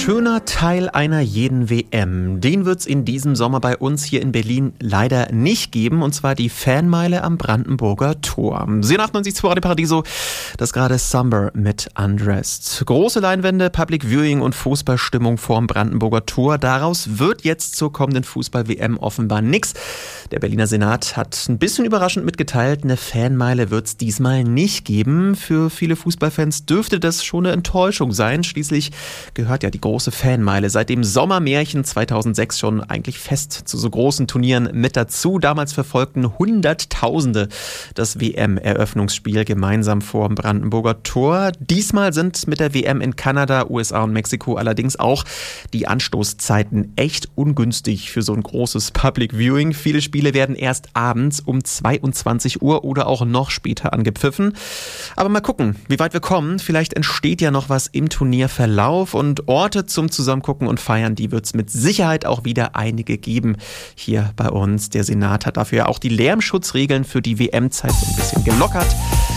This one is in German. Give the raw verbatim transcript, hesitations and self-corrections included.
schöner Teil einer jeden W M. Den wird's in diesem Sommer bei uns hier in Berlin leider nicht geben, und zwar die Fanmeile am Brandenburger Tor. Sie achtundneunzig Komma zwei Radio Paradiso, das gerade Summer mit Undressed. Große Leinwände, Public Viewing und Fußballstimmung vorm Brandenburger Tor. Daraus wird jetzt zur kommenden Fußball-W M offenbar nix. Der Berliner Senat hat ein bisschen überraschend mitgeteilt, eine Fanmeile wird's diesmal nicht geben. Für viele Fußballfans dürfte das schon eine Enttäuschung sein. Schließlich gehört ja die große Fanmeile seit dem Sommermärchen zweitausendsechs schon eigentlich fest zu so großen Turnieren mit dazu. Damals verfolgten Hunderttausende das W M-Eröffnungsspiel gemeinsam vor dem Brandenburger Tor. Diesmal sind mit der W M in Kanada, U S A und Mexiko allerdings auch die Anstoßzeiten echt ungünstig für so ein großes Public Viewing. Viele Spiele werden erst abends um zweiundzwanzig Uhr oder auch noch später angepfiffen. Aber mal gucken, wie weit wir kommen. Vielleicht entsteht ja noch was im Turnierverlauf, und Orte zum Zusammengucken und Feiern, die wird es mit Sicherheit auch wieder einige geben hier bei uns. Der Senat hat dafür ja auch die Lärmschutzregeln für die W M-Zeit so ein bisschen gelockert.